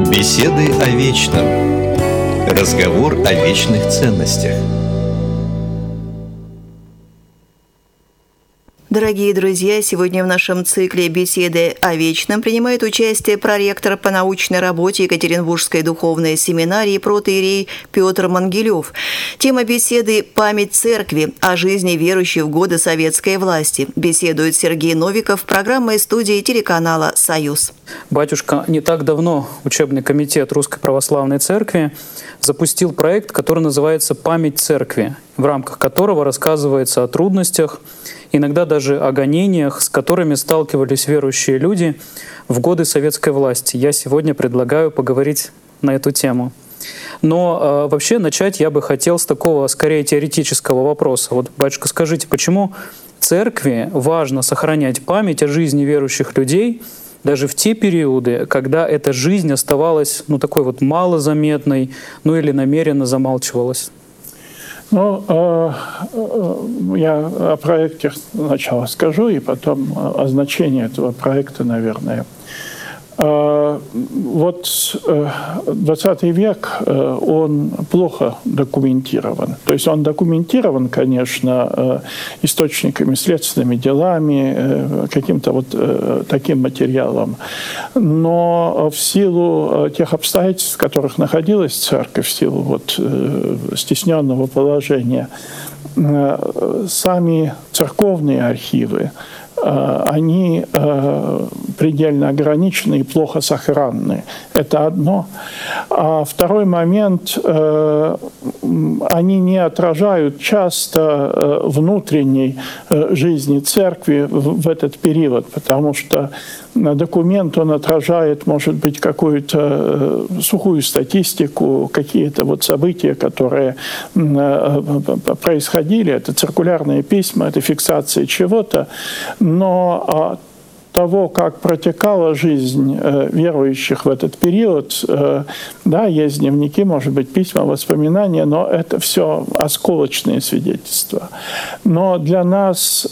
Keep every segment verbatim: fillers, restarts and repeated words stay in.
Беседы о вечном. Разговор о вечных ценностях. Дорогие друзья, сегодня в нашем цикле «Беседы о вечном» принимает участие проректор по научной работе Екатеринбургской духовной семинарии протоиерей Петр Мангелев. Тема беседы «Память церкви о жизни верующих в годы советской власти». Беседует Сергей Новиков, программа из студии телеканала «Союз». Батюшка, не так давно учебный комитет Русской Православной Церкви запустил проект, который называется «Память церкви», в рамках которого рассказывается о трудностях, иногда даже о гонениях, с которыми сталкивались верующие люди в годы советской власти. Я сегодня предлагаю поговорить на эту тему. Но э, вообще начать я бы хотел с такого, скорее, теоретического вопроса. Вот, батюшка, скажите, почему церкви важно сохранять память о жизни верующих людей даже в те периоды, когда эта жизнь оставалась, ну, такой вот малозаметной, ну, или намеренно замалчивалась? Ну, я о проекте сначала скажу, и потом о значении этого проекта, наверное. Вот двадцатый век, он плохо документирован. То есть он документирован, конечно, источниками, следственными делами, каким-то вот таким материалом. Но в силу тех обстоятельств, в которых находилась церковь, в силу вот стесненного положения, сами церковные архивы, они предельно ограничены и плохо сохранны. Это одно. А второй момент, они не отражают часто внутренней жизни церкви в этот период, потому что документ, он отражает, может быть, какую-то сухую статистику, какие-то вот события, которые происходили. Это циркулярные письма, это фиксация чего-то. Но того, как протекала жизнь верующих в этот период, да, есть дневники, может быть, письма, воспоминания, но это все осколочные свидетельства. Но для нас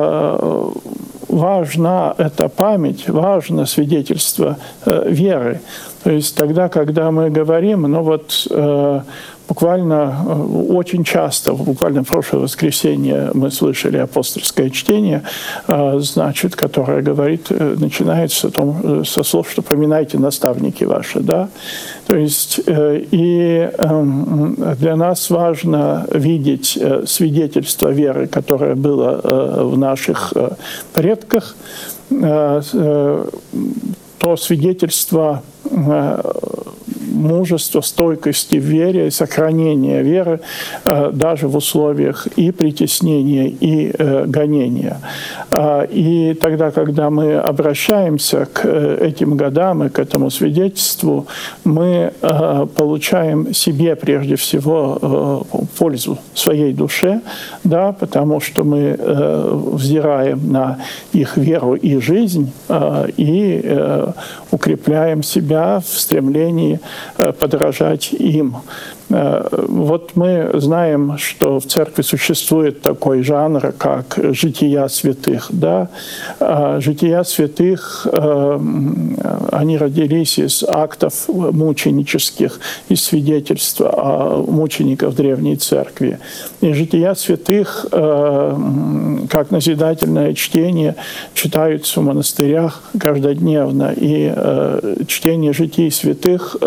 важна эта память, важно свидетельство веры. То есть тогда, когда мы говорим, ну вот буквально очень часто, буквально в прошлое воскресенье мы слышали апостольское чтение, значит, которое говорит, начинается со слов, что поминайте наставники ваши, да. То есть и для нас важно видеть свидетельство веры, которое было в наших предках, то свидетельство мужества, стойкости в вере, сохранения веры даже в условиях и притеснения, и гонения. И тогда, когда мы обращаемся к этим годам и к этому свидетельству, мы получаем себе прежде всего пользу своей душе, да, потому что мы взираем на их веру и жизнь и укрепляем себя в стремлении подражать им. Вот мы знаем, что в церкви существует такой жанр, как жития святых. Да? Жития святых, они родились из актов мученических, из свидетельства о мучениках Древней Церкви. И жития святых, как назидательное чтение, читаются в монастырях каждодневно. И чтение житий святых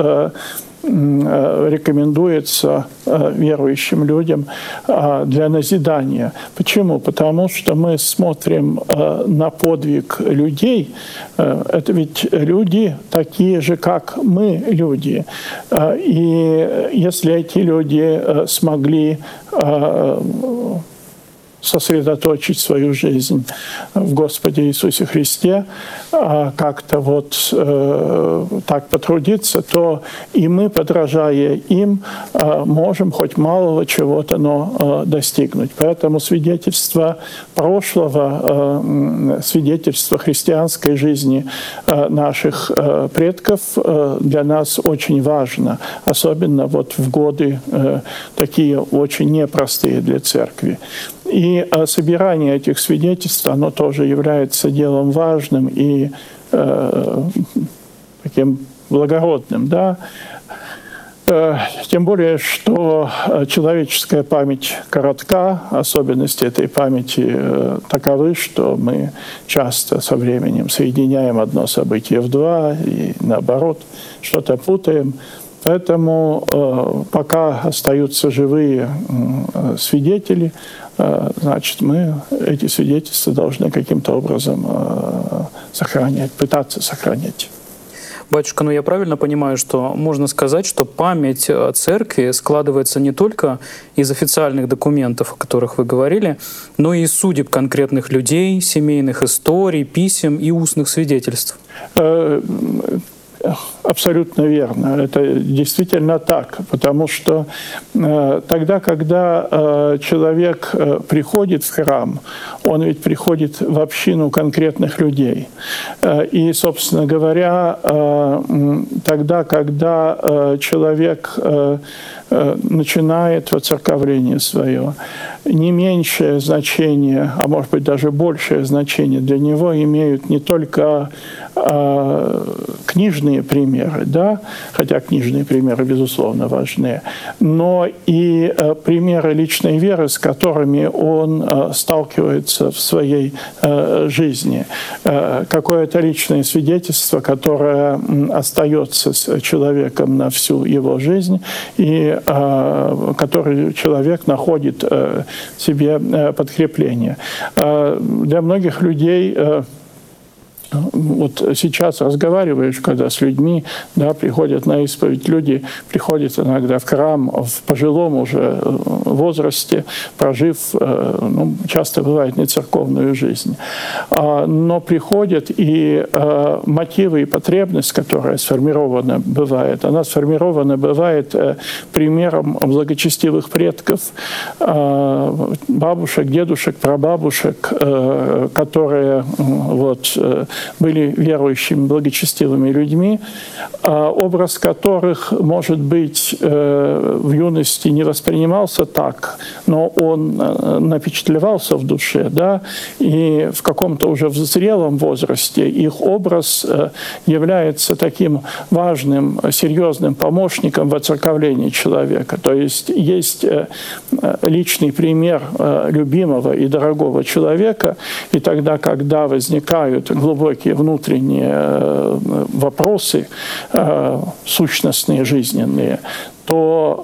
рекомендуется верующим людям для назидания. Почему? Потому что мы смотрим на подвиг людей. Это ведь люди такие же, как мы, люди. И если эти люди смогли сосредоточить свою жизнь в Господе Иисусе Христе, как-то вот так потрудиться, то и мы, подражая им, можем хоть малого чего-то, но достигнуть. Поэтому свидетельство прошлого, свидетельство христианской жизни наших предков для нас очень важно, особенно вот в годы такие очень непростые для церкви. И собирание этих свидетельств, оно тоже является делом важным и э, таким благородным, да. Тем более, что человеческая память коротка, особенности этой памяти таковы, что мы часто со временем соединяем одно событие в два и наоборот что-то путаем. Поэтому пока остаются живые свидетели, значит, мы эти свидетельства должны каким-то образом сохранять, пытаться сохранять. Батюшка, ну я правильно понимаю, что можно сказать, что память о церкви складывается не только из официальных документов, о которых вы говорили, но и из судеб конкретных людей, семейных историй, писем и устных свидетельств? Абсолютно верно. Это действительно так, потому что э, тогда, когда э, человек э, приходит в храм, он ведь приходит в общину конкретных людей. Э, и, собственно говоря, э, тогда, когда э, человек э, э, начинает воцерковление свое, не меньшее значение, а может быть даже большее значение для него имеют не только э, книжные примеры, да, хотя книжные примеры, безусловно, важны, но и э, примеры личной веры, с которыми он э, сталкивается в своей э, жизни. Э, какое-то личное свидетельство, которое э, остается с человеком на всю его жизнь, и э, который человек находит э, себе э, подкрепление. Э, для многих людей э, вот сейчас разговариваешь, когда с людьми, да, приходят на исповедь, люди приходят иногда в храм в пожилом уже возрасте, прожив, ну, часто бывает, не церковную жизнь. Но приходят, и мотивы и потребность, которая сформирована бывает, она сформирована бывает примером благочестивых предков, бабушек, дедушек, прабабушек, которые вот были верующими, благочестивыми людьми, образ которых, может быть, в юности не воспринимался так, но он напечатлевался в душе, да, и в каком-то уже в зрелом возрасте их образ является таким важным, серьезным помощником в воцерковлении человека. То есть есть личный пример любимого и дорогого человека, и тогда, когда возникают глубокие внутренние вопросы, сущностные, жизненные, то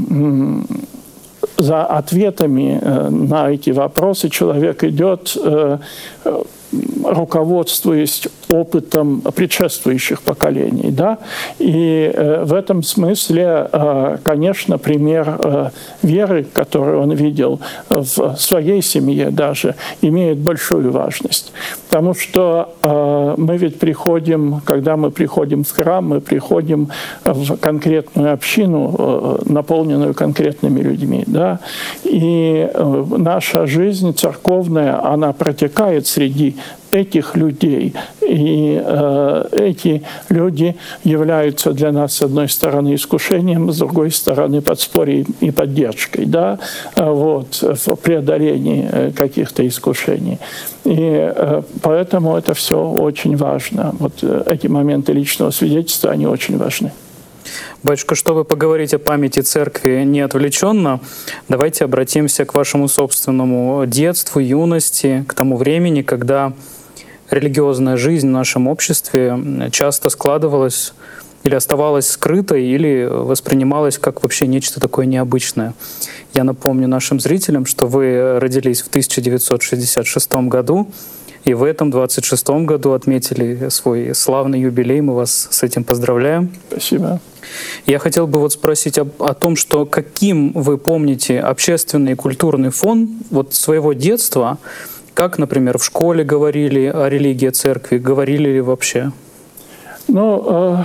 за ответами на эти вопросы человек идет, руководствуясь опытом предшествующих поколений. Да? И э, в этом смысле, э, конечно, пример э, веры, которую он видел в своей семье даже, имеет большую важность. Потому что э, мы ведь приходим, когда мы приходим в храм, мы приходим в конкретную общину, э, наполненную конкретными людьми. Да? И э, наша жизнь церковная, она протекает среди этих людей. И э, эти люди являются для нас, с одной стороны, искушением, с другой стороны, подспорьем и поддержкой, да, вот, в преодолении каких-то искушений. И э, поэтому это все очень важно. Вот эти моменты личного свидетельства, они очень важны. Батюшка, чтобы поговорить о памяти церкви не отвлеченно, давайте обратимся к вашему собственному детству, юности, к тому времени, когда религиозная жизнь в нашем обществе часто складывалась или оставалась скрытой, или воспринималась как вообще нечто такое необычное. Я напомню нашим зрителям, что вы родились в тысяча девятьсот шестьдесят шестом году, и в этом двадцать шестом году отметили свой славный юбилей. Мы вас с этим поздравляем. Спасибо. Я хотел бы вот спросить о, о том, что каким вы помните общественный и культурный фон вот своего детства, как, например, в школе говорили о религии церкви, говорили ли вообще? Ну,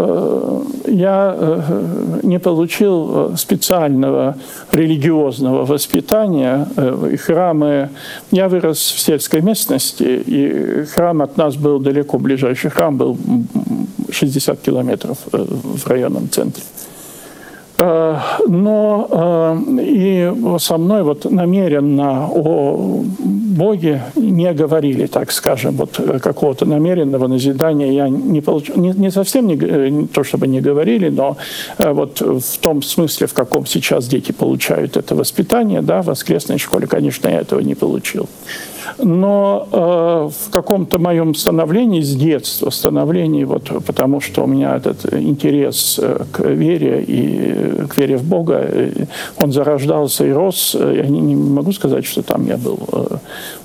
я не получил специального религиозного воспитания. И храмы... Я вырос в сельской местности, и храм от нас был далеко, ближайший храм был шестьдесят километров в районном центре. Но и со мной вот намеренно о Боге не говорили, так скажем, вот какого-то намеренного назидания я не получил. Не, не совсем не, не то, чтобы не говорили, но вот в том смысле, в каком сейчас дети получают это воспитание, да, в воскресной школе, конечно, я этого не получил. Но э, в каком-то моем становлении с детства, становлении, вот, потому что у меня этот интерес к вере и к вере в Бога, он зарождался и рос. Я не, не могу сказать, что там я был э,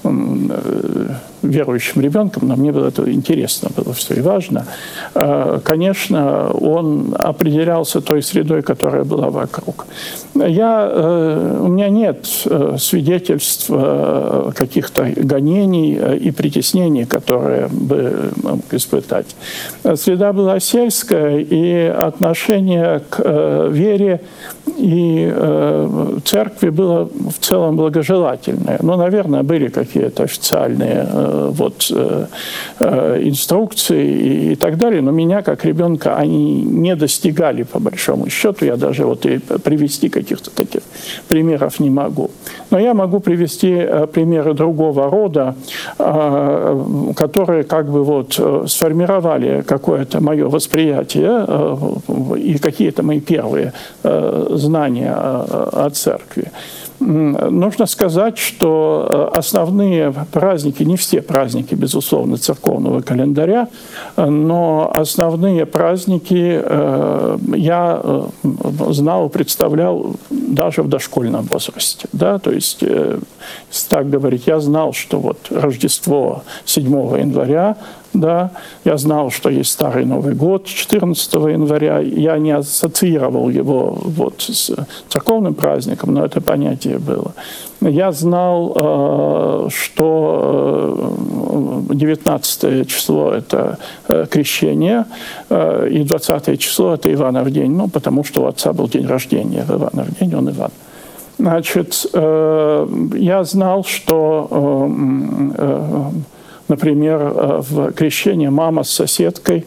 э, верующим ребенком, но мне было это интересно, было все и важно. Э, конечно, он определялся той средой, которая была вокруг. Я, э, у меня нет э, свидетельств э, каких-то гонений и притеснений, которые бы мог испытать. Среда была сельская, и отношение к э, вере и э, церкви было в целом благожелательное. Ну, наверное, были какие-то официальные э, вот, э, э, инструкции и, и так далее, но меня, как ребенка, они не достигали, по большому счету. Я даже вот и привести каких-то таких примеров не могу. Но я могу привести э, примеры другого рода, которые как бы вот сформировали какое-то мое восприятие и какие-то мои первые знания о церкви. Нужно сказать, что основные праздники, не все праздники, безусловно, церковного календаря, но основные праздники я знал, представлял даже в дошкольном возрасте. Да? То есть, так говорить, я знал, что вот Рождество седьмого января, да, я знал, что есть Старый Новый год четырнадцатого января. Я не ассоциировал его вот с церковным праздником, но это понятие было. Я знал, что девятнадцатое число – это крещение, и двадцатое число – это Иванов день, ну, потому что у отца был день рождения в Иванов день, он Иван. Значит, я знал, что, например, в крещение мама с соседкой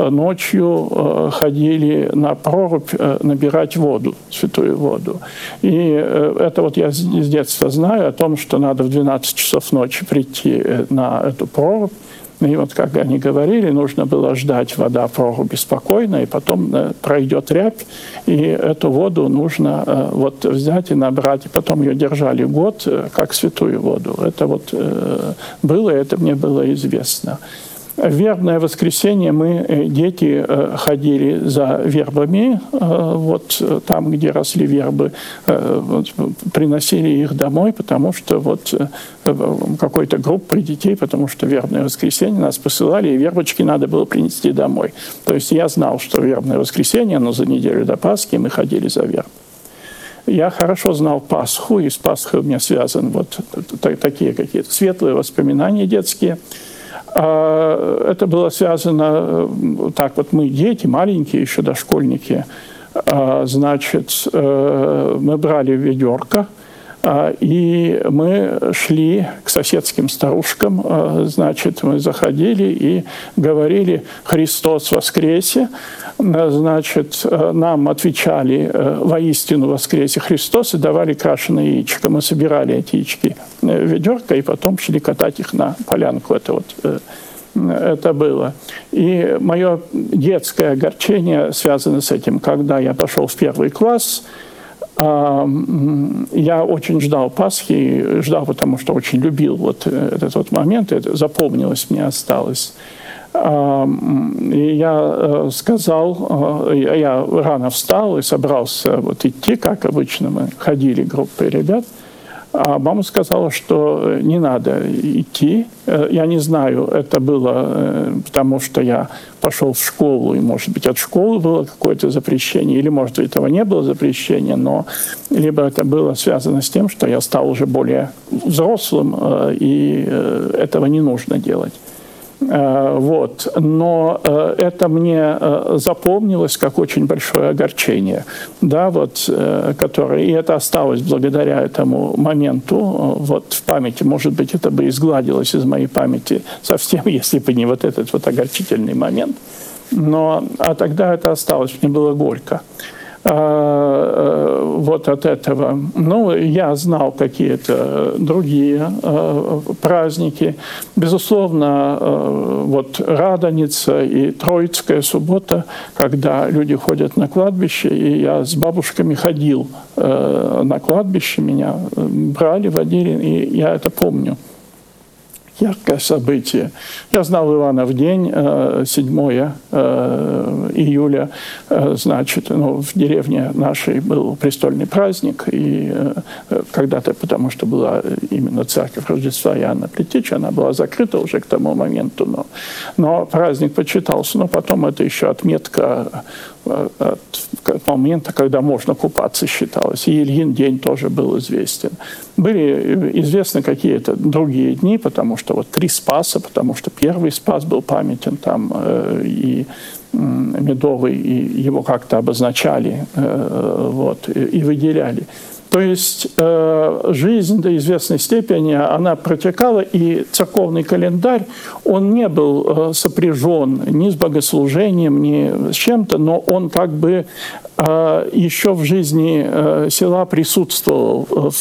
ночью ходили на прорубь набирать воду, святую воду. И это вот я с детства знаю о том, что надо в двенадцать часов ночи прийти на эту прорубь. И вот, как они говорили, нужно было ждать вода в проруби спокойно, и потом пройдет рябь, и эту воду нужно вот взять и набрать, и потом ее держали год, как святую воду. Это вот было, это мне было известно. В вербное воскресенье мы, дети, ходили за вербами, вот там, где росли вербы, приносили их домой, потому что вот какой-то группой детей, потому что в вербное воскресенье нас посылали, и вербочки надо было принести домой. То есть я знал, что вербное воскресенье, но за неделю до Пасхи мы ходили за верб. Я хорошо знал Пасху, и с Пасхой у меня связаны вот такие какие-то светлые воспоминания детские. Это было связано, так вот мы дети, маленькие еще дошкольники, значит, мы брали ведерко, и мы шли к соседским старушкам, значит, мы заходили и говорили «Христос воскресе», значит, нам отвечали «Воистину воскресе Христос» и давали крашеные яичко. Мы собирали эти яички в ведерко и потом шли катать их на полянку. Это вот это было. И мое детское огорчение связано с этим. Когда я пошел в первый класс, я очень ждал Пасхи, ждал, потому что очень любил вот этот вот момент, это запомнилось, мне осталось. И я сказал, я рано встал и собрался вот идти, как обычно мы ходили группой ребят, а мама сказала, что не надо идти. Я не знаю, это было потому, что я пошел в школу, и, может быть, от школы было какое-то запрещение, или, может, этого не было запрещения, но либо это было связано с тем, что я стал уже более взрослым, и этого не нужно делать. Вот. Но это мне запомнилось как очень большое огорчение, да, вот, которое, и это осталось благодаря этому моменту вот, в памяти. Может быть, это бы изгладилось из моей памяти совсем, если бы не вот этот вот огорчительный момент. Но, а тогда это осталось, мне было горько. вот от этого. Ну, я знал какие-то другие праздники. Безусловно, вот Радоница и Троицкая суббота, когда люди ходят на кладбище, и я с бабушками ходил на кладбище, меня брали, водили, и я это помню. Яркое событие. Я знал Иванов день, седьмое июля, значит, ну, в деревне нашей был престольный праздник, и когда-то, потому что была именно церковь Рождества Иоанна Предтечи, она была закрыта уже к тому моменту, но, но праздник почитался, но потом это еще отметка от момента, когда можно купаться, считалось. И Ильин день тоже был известен. Были известны какие-то другие дни, потому что вот три Спаса, потому что первый Спас был памятен там, и Медовый, и его как-то обозначали вот, и выделяли. То есть э, жизнь до известной степени, она протекала, и церковный календарь, он не был э, сопряжен ни с богослужением, ни с чем-то, но он как бы э, еще в жизни э, села присутствовал,